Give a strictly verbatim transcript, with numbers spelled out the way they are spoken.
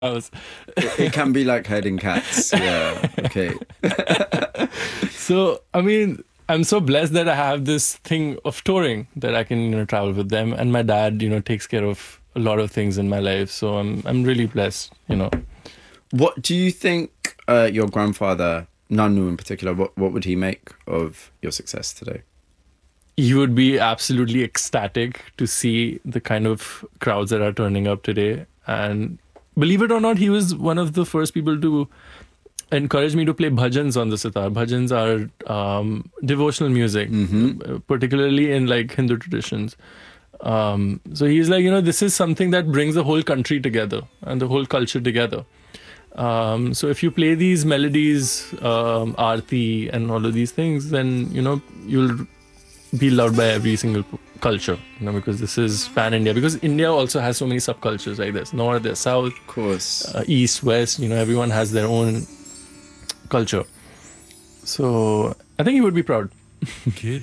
house. It, it can be like herding cats. Yeah. Okay. So, I mean, I'm so blessed that I have this thing of touring that I can, you know, travel with them. And my dad, you know, takes care of a lot of things in my life. So I'm I'm really blessed, you know. What do you think uh, your grandfather, Nanu in particular, what, what would he make of your success today? You would be absolutely ecstatic to see the kind of crowds that are turning up today. And believe it or not, he was one of the first people to encourage me to play bhajans on the sitar. Bhajans are um, devotional music, Mm-hmm. particularly in like Hindu traditions. Um, so he's like, you know, this is something that brings the whole country together and the whole culture together. Um, so if you play these melodies, um, aarti, and all of these things, then you know you'll be loved by every single p- culture. You know, because this is pan India. Because India also has so many subcultures like this: north, there's south, Of course. uh, east, west. You know, everyone has their own culture. So I think he would be proud. Kid